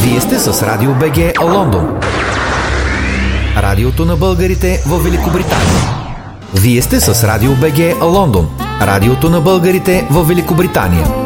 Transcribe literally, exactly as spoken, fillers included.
Вие сте с Радио БГ Лондон. Радиото на българите в Великобритания. Вие сте с Радио БГ Лондон. Радиото на българите в Великобритания.